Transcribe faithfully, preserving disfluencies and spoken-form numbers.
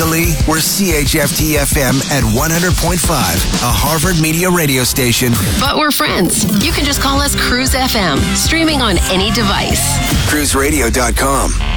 Locally, we're C H F T F M at one hundred point five, a Harvard Media radio station. But we're friends. You can just call us Cruise F M, streaming on any device. cruise radio dot com.